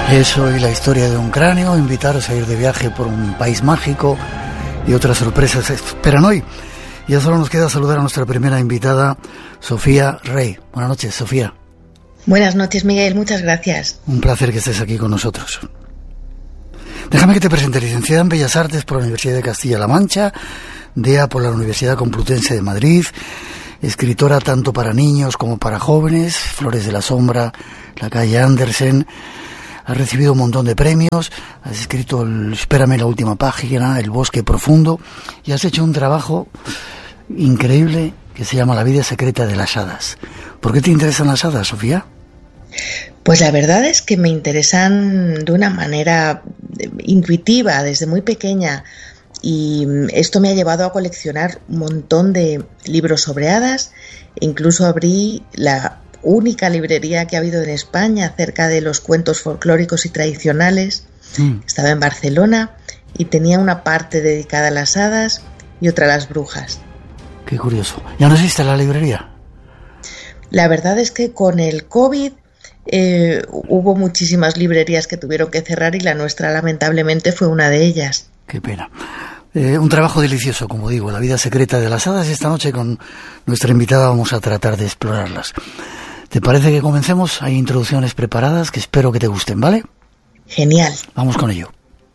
Eso y la historia de un cráneo, invitaros a ir de viaje por un país mágico y otras sorpresas esperan hoy. Ya solo nos queda saludar a nuestra primera invitada, Sofía Rey. Buenas noches, Sofía. Buenas noches, Miguel, muchas gracias. Un placer que estés aquí con nosotros. Déjame que te presente, licenciada en Bellas Artes por la Universidad de Castilla-La Mancha, DEA por la Universidad Complutense de Madrid, escritora tanto para niños como para jóvenes, Flores de la Sombra, La calle Andersen. Has recibido un montón de premios, has escrito Espérame la última página, El bosque profundo, y has hecho un trabajo increíble que se llama La vida secreta de las hadas. ¿Por qué te interesan las hadas, Sofía? Pues la verdad es que me interesan de una manera intuitiva desde muy pequeña, y esto me ha llevado a coleccionar un montón de libros sobre hadas. Incluso abrí la única librería que ha habido en España acerca de los cuentos folclóricos y tradicionales. Estaba en Barcelona y tenía una parte dedicada a las hadas y otra a las brujas. Qué curioso. ¿Ya no existe la librería? La verdad es que con el COVID hubo muchísimas librerías que tuvieron que cerrar y la nuestra lamentablemente fue una de ellas. Qué pena. Un trabajo delicioso, como digo, La vida secreta de las hadas, y esta noche con nuestra invitada vamos a tratar de explorarlas. ¿Te parece que comencemos? Hay introducciones preparadas que espero que te gusten, ¿vale? Genial. Vamos con ello.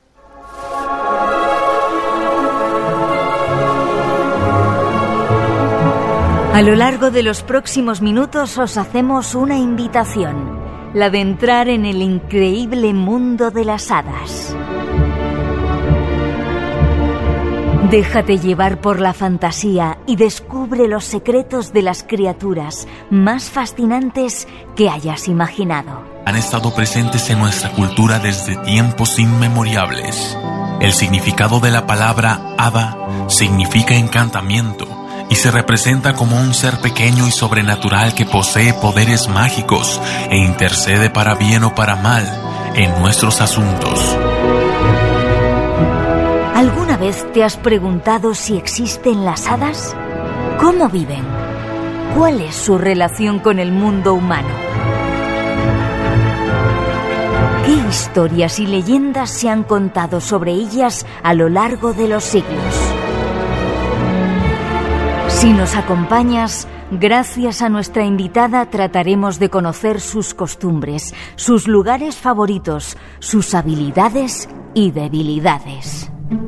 A lo largo de los próximos minutos os hacemos una invitación, la de entrar en el increíble mundo de las hadas. Déjate llevar por la fantasía y descubre los secretos de las criaturas más fascinantes que hayas imaginado. Han estado presentes en nuestra cultura desde tiempos inmemorables. El significado de la palabra hada significa encantamiento y se representa como un ser pequeño y sobrenatural que posee poderes mágicos e intercede para bien o para mal en nuestros asuntos. ¿Alguna vez te has preguntado si existen las hadas? ¿Cómo viven? ¿Cuál es su relación con el mundo humano? ¿Qué historias y leyendas se han contado sobre ellas a lo largo de los siglos? Si nos acompañas, gracias a nuestra invitada trataremos de conocer sus costumbres, sus lugares favoritos, sus habilidades y debilidades.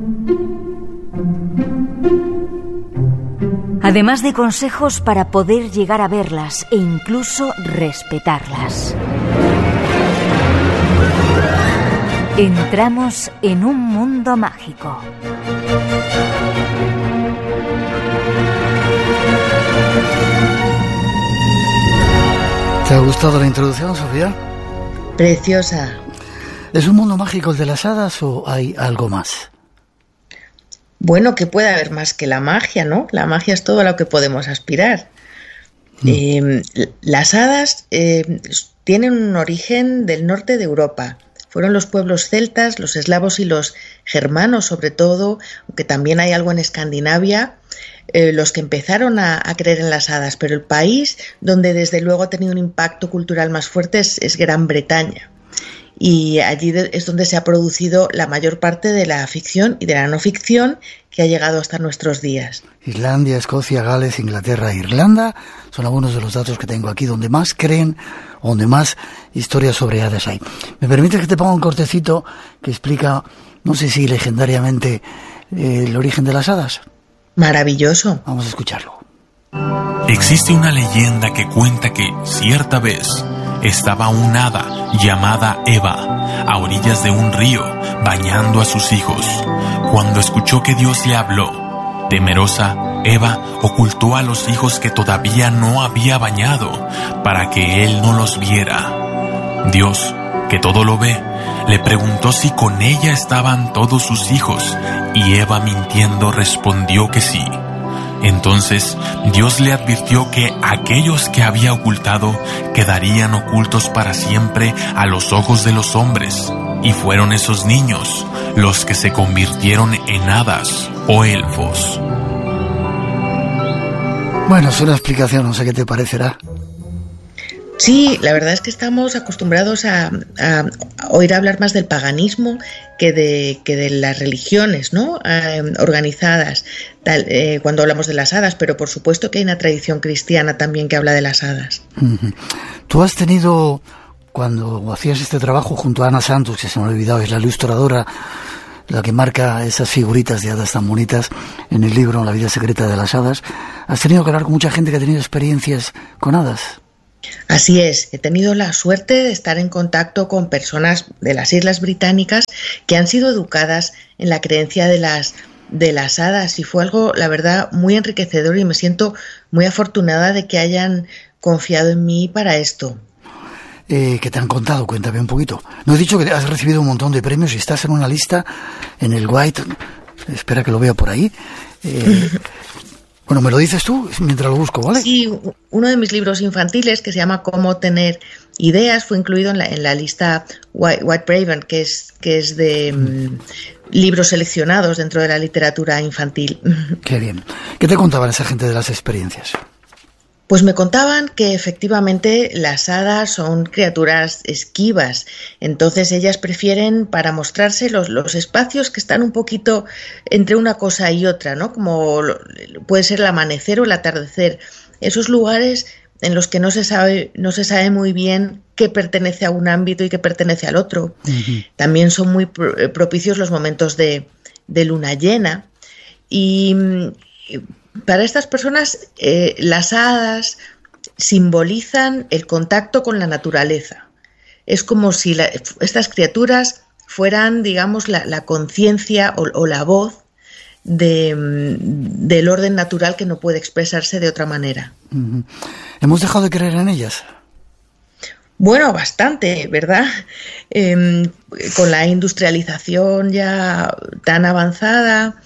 Además de consejos para poder llegar a verlas e incluso respetarlas. Entramos en un mundo mágico. ¿Te ha gustado la introducción, Sofía? Preciosa. ¿Es un mundo mágico el de las hadas o hay algo más? Bueno, que puede haber más que la magia, ¿no? La magia es todo a lo que podemos aspirar. Las hadas tienen un origen del norte de Europa. Fueron los pueblos celtas, los eslavos y los germanos, sobre todo, aunque también hay algo en Escandinavia, los que empezaron a creer en las hadas. Pero el país donde desde luego ha tenido un impacto cultural más fuerte es Gran Bretaña. Y allí es donde se ha producido la mayor parte de la ficción y de la no ficción que ha llegado hasta nuestros días. Islandia, Escocia, Gales, Inglaterra e Irlanda son algunos de los datos que tengo aquí donde más creen, donde más historias sobre hadas hay. ¿Me permites que te ponga un cortecito que explica, no sé si legendariamente, el origen de las hadas? Maravilloso. Vamos a escucharlo. Existe una leyenda que cuenta que cierta vez estaba un hada llamada Eva a orillas de un río bañando a sus hijos. Cuando escuchó que Dios le habló, temerosa, Eva ocultó a los hijos que todavía no había bañado para que él no los viera. Dios, que todo lo ve, le preguntó si con ella estaban todos sus hijos y Eva mintiendo respondió que sí. Entonces Dios le advirtió que aquellos que había ocultado quedarían ocultos para siempre a los ojos de los hombres, y fueron esos niños los que se convirtieron en hadas o elfos. Bueno, es una explicación, no sé qué te parecerá. Sí, la verdad es que estamos acostumbrados a oír hablar más del paganismo que de las religiones, ¿no? Organizadas, cuando hablamos de las hadas, pero por supuesto que hay una tradición cristiana también que habla de las hadas. Uh-huh. Tú has tenido, cuando hacías este trabajo junto a Ana Santos, que se me ha olvidado, es la ilustradora, la que marca esas figuritas de hadas tan bonitas en el libro La vida secreta de las hadas, has tenido que hablar con mucha gente que ha tenido experiencias con hadas. Así es, he tenido la suerte de estar en contacto con personas de las Islas Británicas que han sido educadas en la creencia de las hadas, y fue algo, la verdad, muy enriquecedor, y me siento muy afortunada de que hayan confiado en mí para esto. ¿Qué te han contado? Cuéntame un poquito. No he dicho que has recibido un montón de premios y estás en una lista en el White. Espera que lo vea por ahí. Bueno, me lo dices tú mientras lo busco, ¿vale? Sí, uno de mis libros infantiles, que se llama Cómo tener ideas, fue incluido en la lista White Raven, que es de libros seleccionados dentro de la literatura infantil. Qué bien. ¿Qué te contaban esa gente de las experiencias? Pues me contaban que efectivamente las hadas son criaturas esquivas, entonces ellas prefieren, para mostrarse, los espacios que están un poquito entre una cosa y otra, ¿no? Como puede ser el amanecer o el atardecer, esos lugares en los que no se sabe muy bien qué pertenece a un ámbito y qué pertenece al otro. Uh-huh. También son muy propicios los momentos de luna llena, y para estas personas las hadas simbolizan el contacto con la naturaleza. Es como si estas criaturas fueran, digamos, la conciencia o la voz del orden natural que no puede expresarse de otra manera. Uh-huh. ¿Hemos dejado de creer en ellas? Bueno, bastante, ¿verdad? Con la industrialización ya tan avanzada,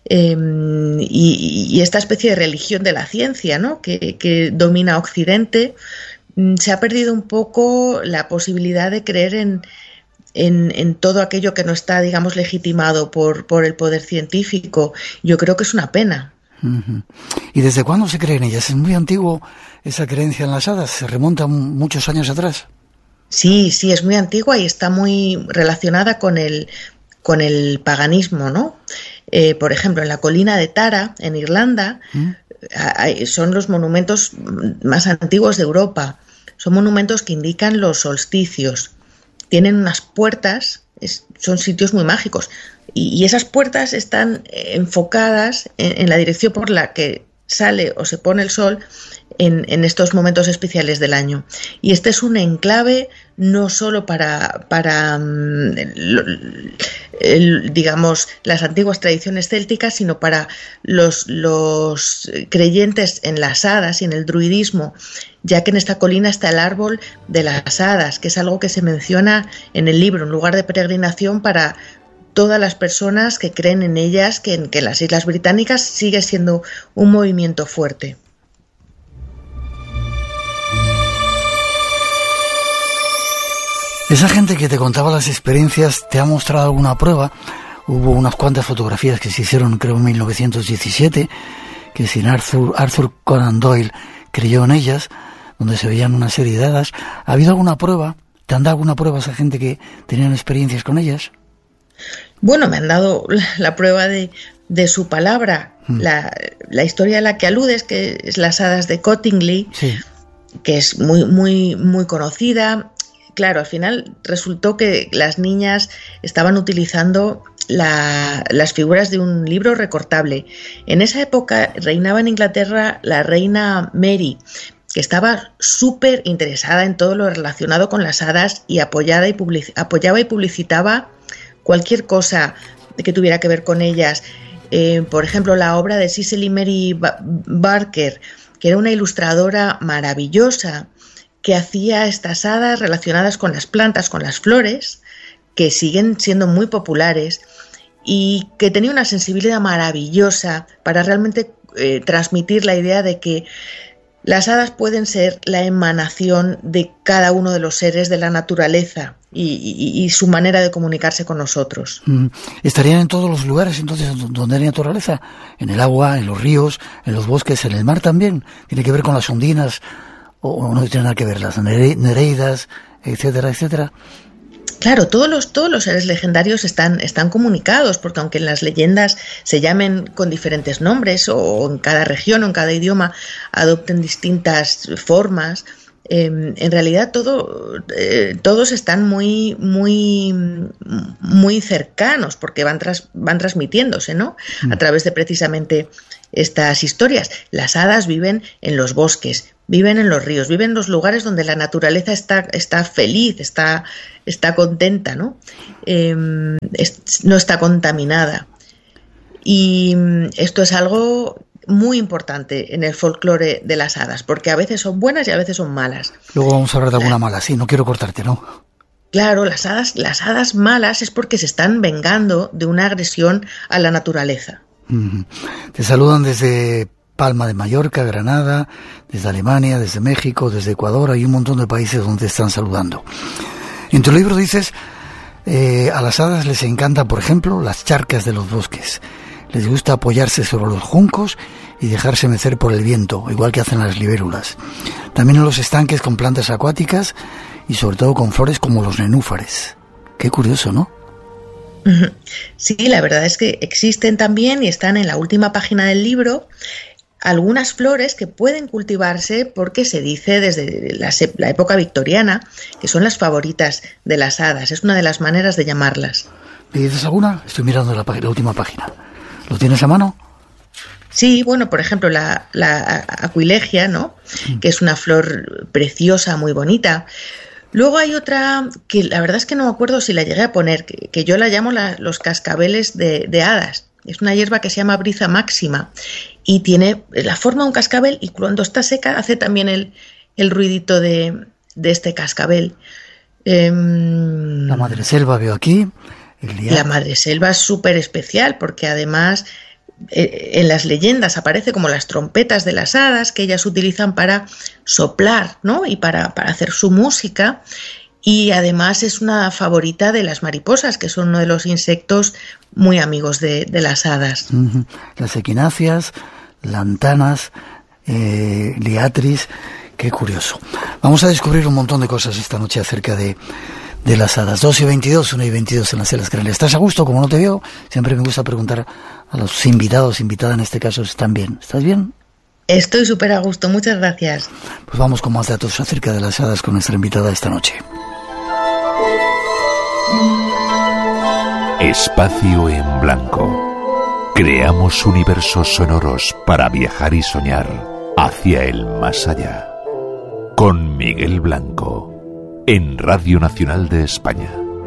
y esta especie de religión de la ciencia, ¿no? que domina Occidente, se ha perdido un poco la posibilidad de creer en todo aquello que no está, digamos, legitimado por el poder científico. Yo creo que es una pena. Uh-huh. ¿Y desde cuándo se cree en ellas? ¿Es muy antiguo esa creencia en las hadas? ¿Se remonta muchos años atrás? Sí, es muy antigua y está muy relacionada con el paganismo, ¿no? Por ejemplo, en la colina de Tara, en Irlanda, son los monumentos más antiguos de Europa. Son monumentos que indican los solsticios. Tienen unas puertas, son sitios muy mágicos. Y esas puertas están enfocadas en la dirección por la que sale o se pone el sol en estos momentos especiales del año. Y este es un enclave no solo para digamos, las antiguas tradiciones célticas, sino para los creyentes en las hadas y en el druidismo, ya que en esta colina está el árbol de las hadas, que es algo que se menciona en el libro, un lugar de peregrinación para todas las personas que creen en ellas, que en las Islas Británicas sigue siendo un movimiento fuerte. Esa gente que te contaba las experiencias, ¿te ha mostrado alguna prueba? Hubo unas cuantas fotografías que se hicieron, creo, en 1917, que sin Arthur Conan Doyle creyó en ellas, donde se veían una serie de hadas. ¿Ha habido alguna prueba? ¿Te han dado alguna prueba esa gente que tenían experiencias con ellas? Bueno, me han dado la prueba de su palabra. La historia a la que aludes, que es las hadas de Cottingley, sí, que es muy, muy, muy conocida. Claro, al final resultó que las niñas estaban utilizando las figuras de un libro recortable. En esa época reinaba en Inglaterra la reina Mary, que estaba súper interesada en todo lo relacionado con las hadas y apoyaba y publicitaba cualquier cosa que tuviera que ver con ellas. Por ejemplo, la obra de Cecily Mary Barker, que era una ilustradora maravillosa, que hacía estas hadas relacionadas con las plantas, con las flores, que siguen siendo muy populares, y que tenía una sensibilidad maravillosa para realmente transmitir la idea de que las hadas pueden ser la emanación de cada uno de los seres de la naturaleza y su manera de comunicarse con nosotros. ¿Estarían en todos los lugares entonces donde hay naturaleza? ¿En el agua, en los ríos, en los bosques, en el mar también? ¿Tiene que ver con las ondinas o no tienen nada que ver, las nereidas, etcétera, etcétera. Claro, todos los seres legendarios están comunicados, porque aunque en las leyendas se llamen con diferentes nombres o en cada región o en cada idioma adopten distintas formas, en realidad todos están muy cercanos, porque van transmitiéndose, ¿no? A través de precisamente estas historias. Las hadas viven en los bosques, viven en los ríos, viven en los lugares donde la naturaleza está feliz, está contenta, ¿no? No está contaminada. Y esto es algo muy importante en el folclore de las hadas, porque a veces son buenas y a veces son malas. Luego vamos a hablar de alguna mala, sí, no quiero cortarte, ¿no? Claro, las hadas malas es porque se están vengando de una agresión a la naturaleza. Te saludan desde Palma de Mallorca, Granada, desde Alemania, desde México, desde Ecuador. Hay un montón de países donde están saludando. En tu libro dices, a las hadas les encanta, por ejemplo, las charcas de los bosques. Les gusta apoyarse sobre los juncos y dejarse mecer por el viento, igual que hacen las libélulas. También en los estanques con plantas acuáticas y sobre todo con flores como los nenúfares. Qué curioso, ¿no? Sí, la verdad es que existen también y están en la última página del libro algunas flores que pueden cultivarse porque se dice desde la época victoriana que son las favoritas de las hadas. Es una de las maneras de llamarlas. ¿Me dices alguna? Estoy mirando la última página. ¿Lo tienes a mano? Sí, bueno, por ejemplo, la aquilegia, ¿no? Que es una flor preciosa, muy bonita. Luego hay otra que la verdad es que no me acuerdo si la llegué a poner, que yo la llamo los cascabeles de hadas. Es una hierba que se llama brisa máxima y tiene la forma de un cascabel y cuando está seca hace también el ruidito de este cascabel. La madreselva veo aquí. La madreselva es súper especial porque además en las leyendas aparece como las trompetas de las hadas que ellas utilizan para soplar, ¿no? Y para hacer su música, y además es una favorita de las mariposas, que son uno de los insectos muy amigos de las hadas. Las equináceas, lantanas, liatris, qué curioso. Vamos a descubrir un montón de cosas esta noche acerca de las hadas. 2:22, 1:22 en las Islas Canarias. ¿Estás a gusto? Como no te veo, siempre me gusta preguntar a los invitados, invitada en este caso, ¿están bien? ¿Estás bien? Estoy súper a gusto, muchas gracias. Pues vamos con más datos acerca de las hadas con nuestra invitada esta noche. Espacio en blanco. Creamos universos sonoros para viajar y soñar hacia el más allá. Con Miguel Blanco, en Radio Nacional de España.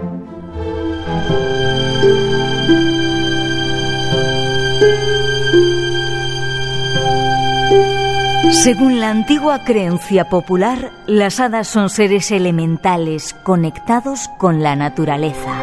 Según la antigua creencia popular, las hadas son seres elementales conectados con la naturaleza.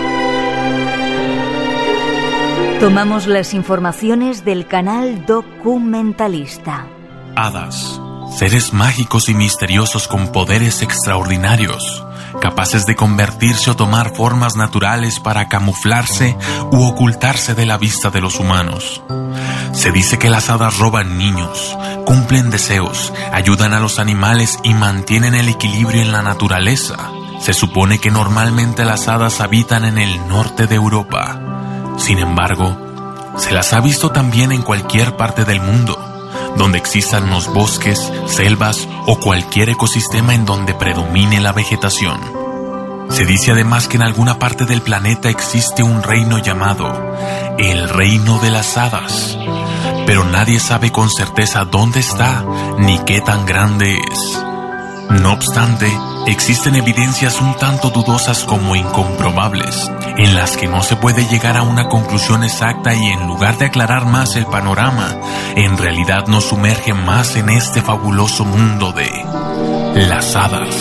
Tomamos las informaciones del canal Documentalista. Hadas, seres mágicos y misteriosos con poderes extraordinarios, capaces de convertirse o tomar formas naturales para camuflarse u ocultarse de la vista de los humanos. Se dice que las hadas roban niños, cumplen deseos, ayudan a los animales y mantienen el equilibrio en la naturaleza. Se supone que normalmente las hadas habitan en el norte de Europa. Sin embargo, se las ha visto también en cualquier parte del mundo, donde existan los bosques, selvas o cualquier ecosistema en donde predomine la vegetación. Se dice además que en alguna parte del planeta existe un reino llamado el Reino de las Hadas, pero nadie sabe con certeza dónde está ni qué tan grande es. No obstante, existen evidencias un tanto dudosas como incomprobables, en las que no se puede llegar a una conclusión exacta y en lugar de aclarar más el panorama, en realidad nos sumerge más en este fabuloso mundo de las hadas.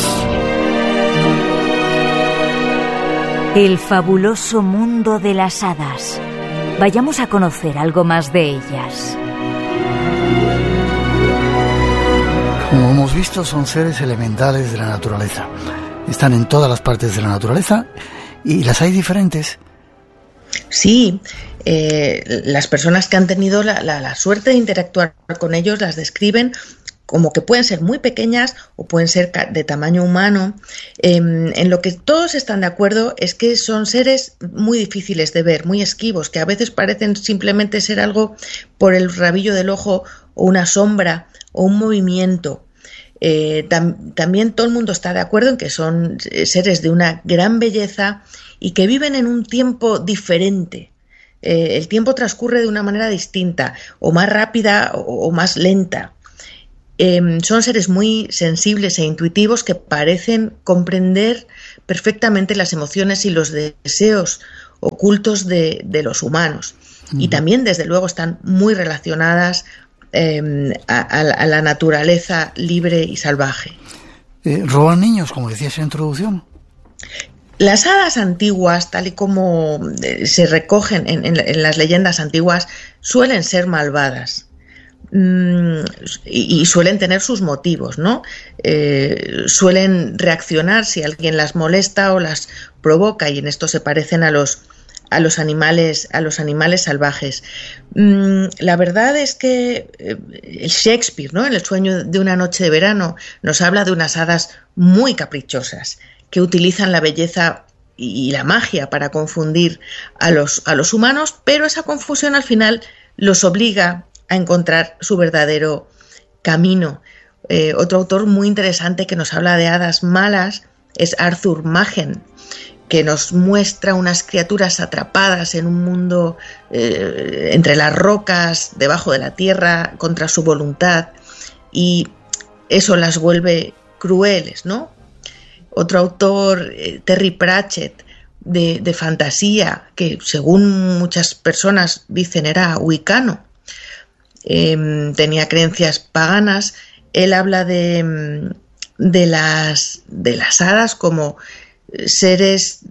El fabuloso mundo de las hadas. Vayamos a conocer algo más de ellas. Como hemos visto, son seres elementales de la naturaleza. Están en todas las partes de la naturaleza y las hay diferentes. Sí, las personas que han tenido la suerte de interactuar con ellos las describen como que pueden ser muy pequeñas o pueden ser de tamaño humano. En lo que todos están de acuerdo es que son seres muy difíciles de ver, muy esquivos, que a veces parecen simplemente ser algo por el rabillo del ojo o una sombra o un movimiento. También todo el mundo está de acuerdo en que son seres de una gran belleza y que viven en un tiempo diferente. El tiempo transcurre de una manera distinta, o más rápida o más lenta. Son seres muy sensibles e intuitivos que parecen comprender perfectamente las emociones y los deseos ocultos de los humanos. Y también, desde luego, están muy relacionadas a la naturaleza libre y salvaje. ¿Roban niños, como decías en la introducción? Las hadas antiguas, tal y como se recogen en las leyendas antiguas, suelen ser malvadas. Y suelen tener sus motivos, ¿no? Suelen reaccionar si alguien las molesta o las provoca, y en esto se parecen a los animales salvajes. La verdad es que Shakespeare, ¿no?, en El sueño de una noche de verano, nos habla de unas hadas muy caprichosas que utilizan la belleza y la magia para confundir a los humanos, pero esa confusión al final los obliga a encontrar su verdadero camino. Otro autor muy interesante que nos habla de hadas malas es Arthur Machen, que nos muestra unas criaturas atrapadas en un mundo entre las rocas, debajo de la tierra, contra su voluntad, y eso las vuelve crueles, ¿no? Otro autor, Terry Pratchett, de fantasía, que según muchas personas dicen era wicano, tenía creencias paganas. Él habla de las hadas como seres,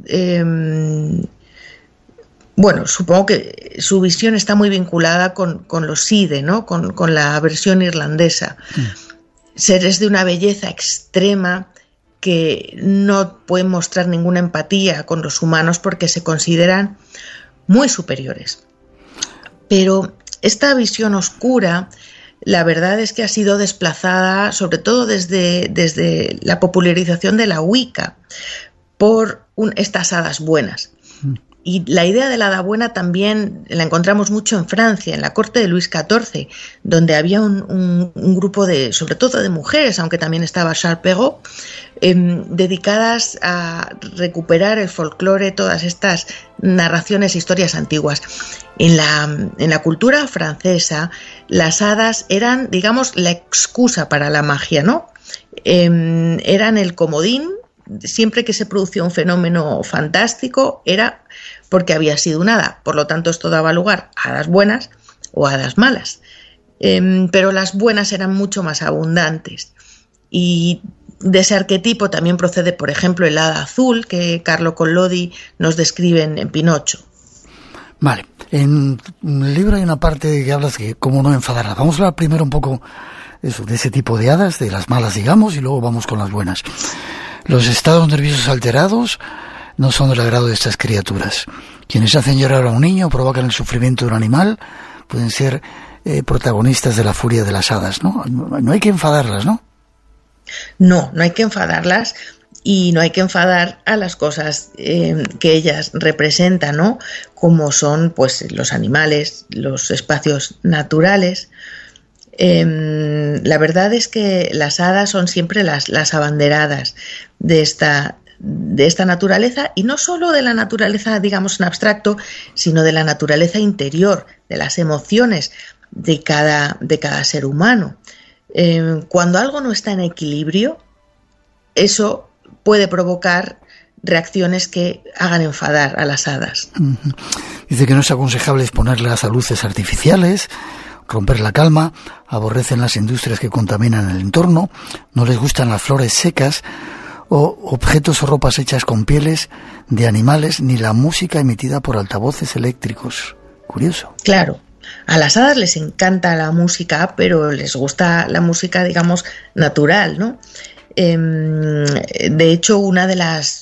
bueno, supongo que su visión está muy vinculada con los Side, ¿no?, con la versión irlandesa. Seres de una belleza extrema que no pueden mostrar ninguna empatía con los humanos porque se consideran muy superiores. Pero esta visión oscura, la verdad es que ha sido desplazada, sobre todo desde la popularización de la Wicca, por estas hadas buenas. Y la idea de la hada buena también la encontramos mucho en Francia, en la corte de Luis XIV, donde había un grupo sobre todo de mujeres, aunque también estaba Charles Perrault, dedicadas a recuperar el folclore, todas estas narraciones e historias antiguas. En la cultura francesa, las hadas eran, digamos, la excusa para la magia, ¿no? Eran el comodín. Siempre que se producía un fenómeno fantástico era porque había sido una hada. Por lo tanto, esto daba lugar a hadas buenas o hadas malas. Pero las buenas eran mucho más abundantes. Y de ese arquetipo también procede, por ejemplo, el hada azul que Carlo Collodi nos describe en Pinocho. Vale. En el libro hay una parte que hablas de cómo no enfadarlas. Vamos a hablar primero un poco de ese tipo de hadas, de las malas, digamos, y luego vamos con las buenas. Los estados nerviosos alterados no son del agrado de estas criaturas. Quienes hacen llorar a un niño o provocan el sufrimiento de un animal pueden ser protagonistas de la furia de las hadas, ¿no? No hay que enfadarlas, ¿no? No hay que enfadarlas, y no hay que enfadar a las cosas que ellas representan, ¿no? Como son, pues, los animales, los espacios naturales. La verdad es que las hadas son siempre las abanderadas de esta naturaleza, y no solo de la naturaleza, digamos, en abstracto, sino de la naturaleza interior, de las emociones de cada ser humano. Cuando algo no está en equilibrio, eso puede provocar reacciones que hagan enfadar a las hadas. Dice que no es aconsejable exponerlas a luces artificiales, romper la calma, aborrecen las industrias que contaminan el entorno, no les gustan las flores secas o objetos o ropas hechas con pieles de animales, ni la música emitida por altavoces eléctricos. Curioso. Claro, a las hadas les encanta la música, pero les gusta la música, digamos, natural, ¿no? De hecho, una de las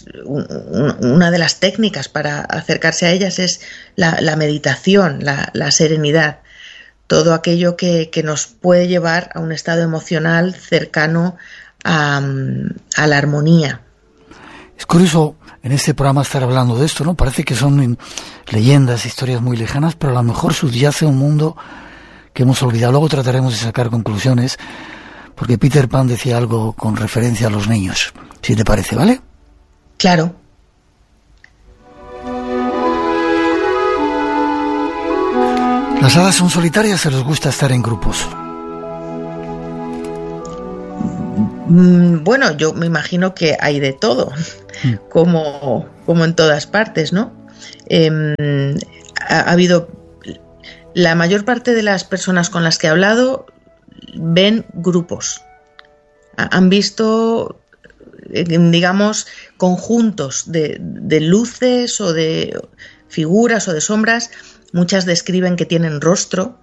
técnicas para acercarse a ellas es la meditación, la serenidad. todo aquello que nos puede llevar a un estado emocional cercano a la armonía. Es curioso en este programa estar hablando de esto, ¿no? Parece que son leyendas, historias muy lejanas, pero a lo mejor subyace un mundo que hemos olvidado. Luego trataremos de sacar conclusiones, porque Peter Pan decía algo con referencia a los niños, si te parece, ¿vale? Claro. ¿Las hadas son solitarias o les gusta estar en grupos? Bueno, yo me imagino que hay de todo, como en todas partes, ¿no? Ha habido... La mayor parte de las personas con las que he hablado ven grupos. Han visto, digamos, conjuntos de luces o de figuras o de sombras. Muchas describen que tienen rostro.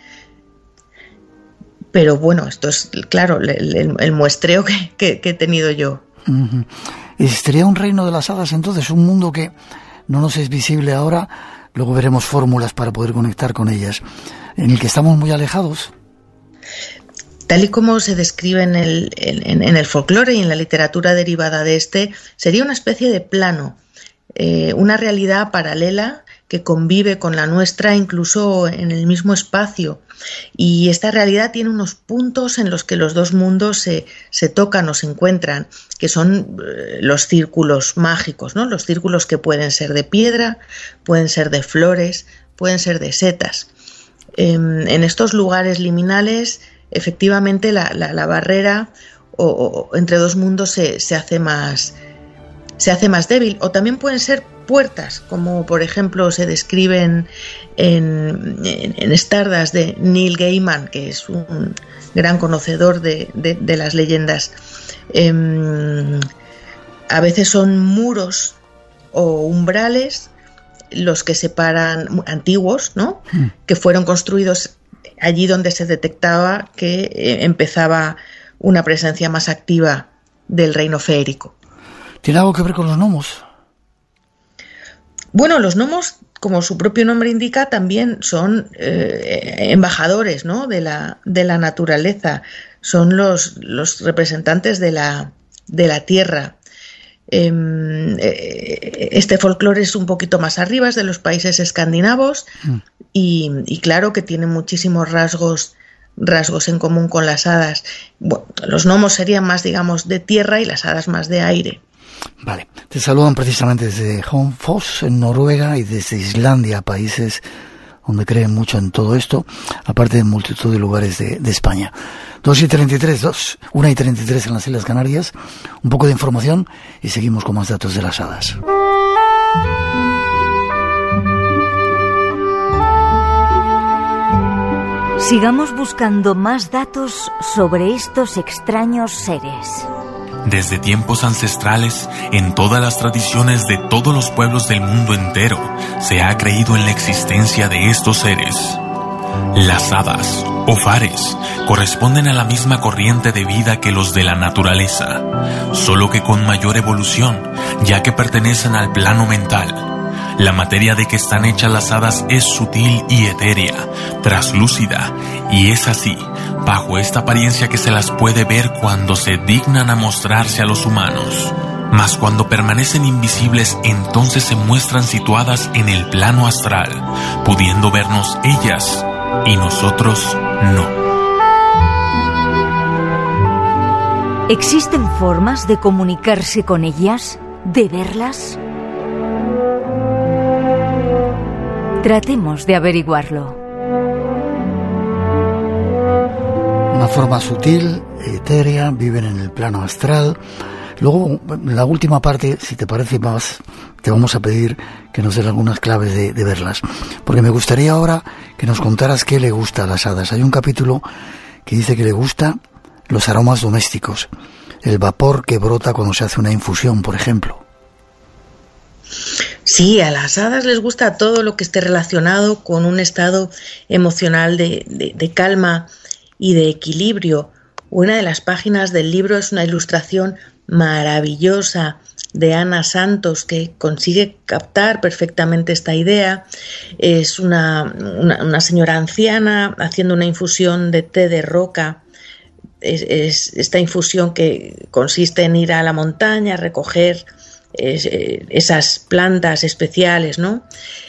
Pero bueno, esto es, claro, el muestreo que he tenido yo. Uh-huh. ¿Existiría un reino de las hadas entonces? Un mundo que no nos es visible ahora, luego veremos fórmulas para poder conectar con ellas, en el que estamos muy alejados. Tal y como se describe en el folclore y en la literatura derivada de este, sería una especie de plano, una realidad paralela que convive con la nuestra incluso en el mismo espacio. Y esta realidad tiene unos puntos en los que los dos mundos se tocan o se encuentran, que son los círculos mágicos, ¿no? Los círculos que pueden ser de piedra, pueden ser de flores, pueden ser de setas. En estos lugares liminales, efectivamente, la barrera o entre dos mundos se hace más débil. O también pueden ser puertas, como por ejemplo se describen en Stardust de Neil Gaiman, que es un gran conocedor de las leyendas. A veces son muros o umbrales los que separan, antiguos, ¿no? Que fueron construidos allí donde se detectaba que empezaba una presencia más activa del reino feérico. ¿Tiene algo que ver con los gnomos? Bueno, los gnomos, como su propio nombre indica, también son embajadores, ¿no? de la naturaleza. Son los representantes de la tierra. Este folclore es un poquito más arriba, es de los países escandinavos y claro que tiene muchísimos rasgos en común con las hadas. Bueno, los gnomos serían más, digamos, de tierra y las hadas más de aire. Vale, te saludan precisamente desde Honfoss, en Noruega, y desde Islandia, países donde creen mucho en todo esto, aparte de multitud de lugares de España. 1:33 en las Islas Canarias, un poco de información y seguimos con más datos de las hadas. Sigamos buscando más datos sobre estos extraños seres. Desde tiempos ancestrales, en todas las tradiciones de todos los pueblos del mundo entero, se ha creído en la existencia de estos seres. Las hadas, o fares, corresponden a la misma corriente de vida que los de la naturaleza, solo que con mayor evolución, ya que pertenecen al plano mental. La materia de que están hechas las hadas es sutil y etérea, traslúcida, y es así, bajo esta apariencia, que se las puede ver cuando se dignan a mostrarse a los humanos. Mas cuando permanecen invisibles, entonces se muestran situadas en el plano astral, pudiendo vernos ellas y nosotros no. ¿Existen formas de comunicarse con ellas? ¿De verlas? Tratemos de averiguarlo. Una forma sutil, etérea, viven en el plano astral. Luego, la última parte, si te parece más, te vamos a pedir que nos des algunas claves de verlas. Porque me gustaría ahora que nos contaras qué le gusta a las hadas. Hay un capítulo que dice que le gusta los aromas domésticos, el vapor que brota cuando se hace una infusión, por ejemplo. Sí, a las hadas les gusta todo lo que esté relacionado con un estado emocional de calma y de equilibrio. Una de las páginas del libro es una ilustración maravillosa de Ana Santos, que consigue captar perfectamente esta idea. Es una señora anciana haciendo una infusión de té de roca. Es esta infusión que consiste en ir a la montaña, recoger esas plantas especiales, ¿no?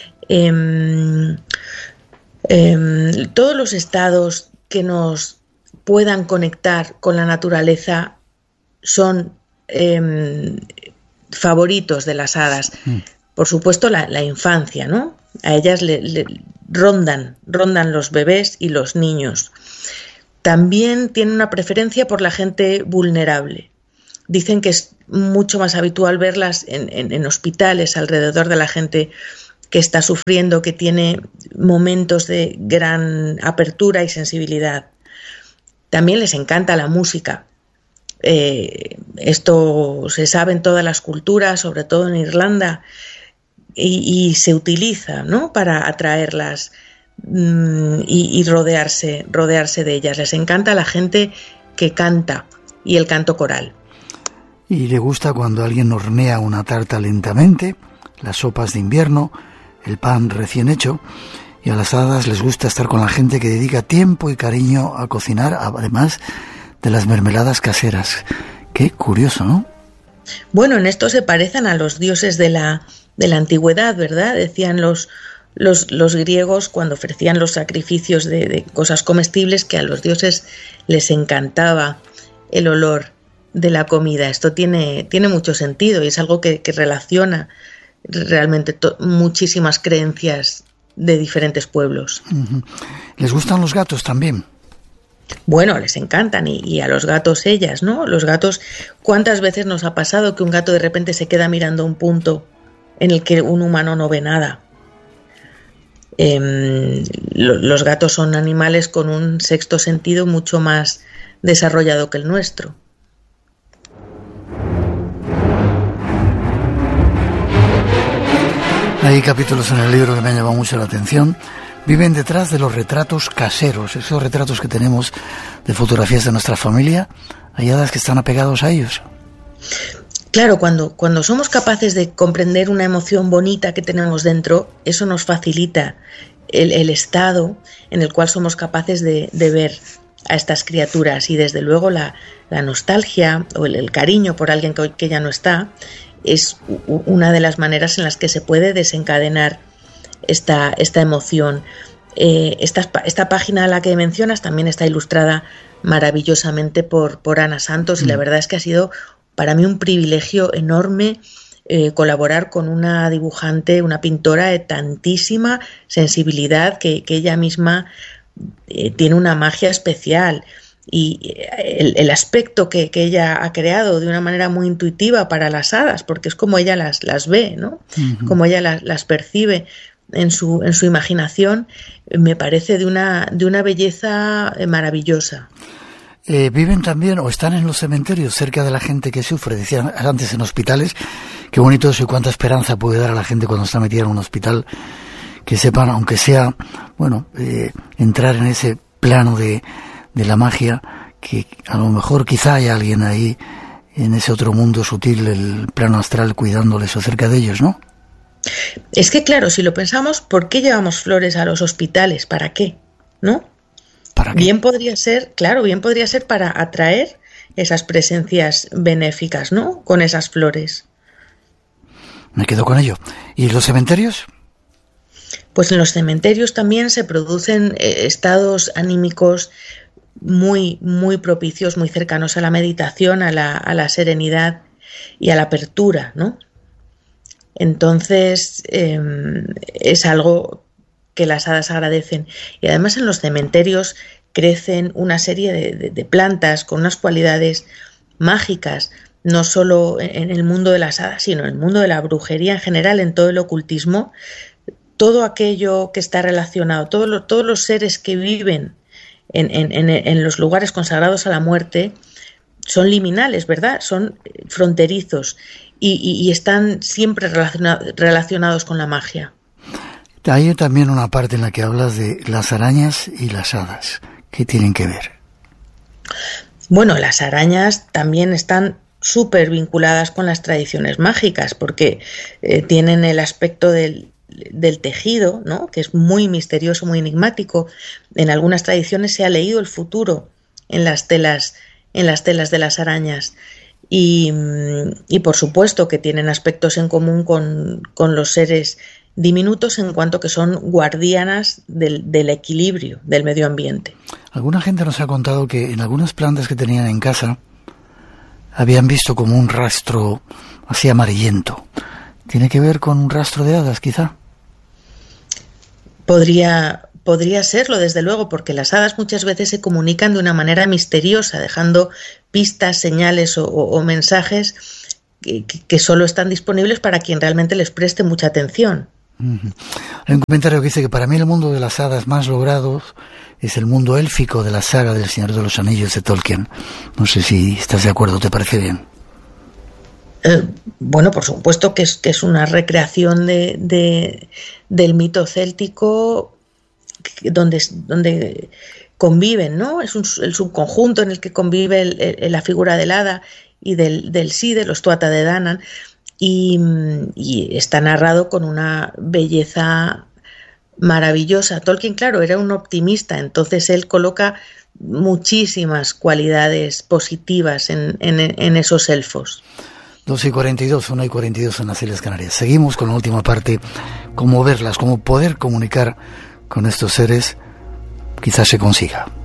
Todos los estados que nos puedan conectar con la naturaleza son favoritos de las hadas. Por supuesto, la infancia, ¿no? A ellas le rondan los bebés y los niños. También tienen una preferencia por la gente vulnerable. Dicen que es mucho más habitual verlas en hospitales, alrededor de la gente que está sufriendo, que tiene momentos de gran apertura y sensibilidad. También les encanta la música. Esto se sabe en todas las culturas, sobre todo en Irlanda, y se utiliza, ¿no?, para atraerlas y rodearse de ellas. Les encanta la gente que canta y el canto coral. Y le gusta cuando alguien hornea una tarta lentamente, las sopas de invierno, el pan recién hecho, y a las hadas les gusta estar con la gente que dedica tiempo y cariño a cocinar, además de las mermeladas caseras. Qué curioso, ¿no? Bueno, en esto se parecen a los dioses de la antigüedad, ¿verdad? Decían los griegos, cuando ofrecían los sacrificios de cosas comestibles, que a los dioses les encantaba el olor de la comida. Esto tiene mucho sentido y es algo que relaciona realmente muchísimas creencias de diferentes pueblos. ¿Les gustan los gatos también? Bueno, les encantan, y a los gatos ellas, ¿no? Los gatos, ¿cuántas veces nos ha pasado que un gato de repente se queda mirando un punto en el que un humano no ve nada? Los gatos son animales con un sexto sentido mucho más desarrollado que el nuestro. Hay capítulos en el libro que me han llamado mucho la atención. Viven detrás de los retratos caseros, esos retratos que tenemos de fotografías de nuestra familia. Hay hadas que están apegados a ellos. Claro, cuando somos capaces de comprender una emoción bonita que tenemos dentro, eso nos facilita el estado en el cual somos capaces de ver a estas criaturas. Y desde luego la nostalgia o el cariño por alguien que ya no está es una de las maneras en las que se puede desencadenar esta emoción. Esta página a la que mencionas también está ilustrada maravillosamente por Ana Santos, y la verdad es que ha sido para mí un privilegio enorme colaborar con una dibujante, una pintora de tantísima sensibilidad, que ella misma tiene una magia especial. Y el aspecto que ella ha creado de una manera muy intuitiva para las hadas, porque es como ella las ve, ¿no? Como ella las percibe en su imaginación, me parece de una belleza maravillosa. Viven también o están en los cementerios, cerca de la gente que sufre. Decían antes en hospitales, qué bonito eso y cuánta esperanza puede dar a la gente cuando está metida en un hospital, que sepan, aunque sea, bueno, entrar en ese plano de la magia, que a lo mejor quizá haya alguien ahí en ese otro mundo sutil, el plano astral, cuidándoles o cerca de ellos, ¿no? Es que claro, si lo pensamos, ¿por qué llevamos flores a los hospitales? ¿Para qué? ¿No? ¿Para qué? Bien podría ser para atraer esas presencias benéficas, ¿no? Con esas flores. Me quedo con ello. ¿Y los cementerios? Pues en los cementerios también se producen estados anímicos muy, muy propicios, muy cercanos a la meditación, a la serenidad y a la apertura, ¿no? Entonces es algo que las hadas agradecen. Y además en los cementerios crecen una serie de plantas con unas cualidades mágicas, no solo en el mundo de las hadas, sino en el mundo de la brujería en general, en todo el ocultismo. Todo aquello que está relacionado, todos los seres que viven en los lugares consagrados a la muerte son liminales, ¿verdad? Son fronterizos y están siempre relacionados con la magia. Hay también una parte en la que hablas de las arañas y las hadas. ¿Qué tienen que ver? Bueno, las arañas también están súper vinculadas con las tradiciones mágicas, porque tienen el aspecto del tejido, ¿no? Que es muy misterioso, muy enigmático. En algunas tradiciones se ha leído el futuro en las telas de las arañas. Y por supuesto que tienen aspectos en común con los seres diminutos en cuanto que son guardianas del equilibrio del medio ambiente. Alguna gente nos ha contado que en algunas plantas que tenían en casa habían visto como un rastro así amarillento. ¿Tiene que ver con un rastro de hadas, quizá? Podría serlo, desde luego, porque las hadas muchas veces se comunican de una manera misteriosa, dejando pistas, señales o mensajes que solo están disponibles para quien realmente les preste mucha atención. Hay un comentario que dice que para mí el mundo de las hadas más logrados es el mundo élfico de la saga del Señor de los Anillos de Tolkien. No sé si estás de acuerdo, ¿te parece bien? Bueno, por supuesto que es una recreación del mito céltico donde conviven, ¿no? Es el subconjunto en el que convive la figura del hada y del sí, de los Tuatha de Danann, y está narrado con una belleza maravillosa. Tolkien, claro, era un optimista, entonces él coloca muchísimas cualidades positivas en esos elfos. 12:42, 1:42 en las Islas Canarias. Seguimos con la última parte, cómo verlas, cómo poder comunicar con estos seres, quizás se consiga.